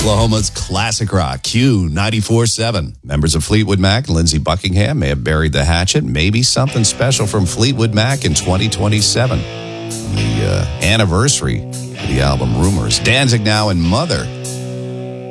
Oklahoma's classic rock, Q94.7. Members of Fleetwood Mac and Lindsey Buckingham may have buried the hatchet. Maybe something special from Fleetwood Mac in 2027. The anniversary of the album Rumors. Danzig now and Mother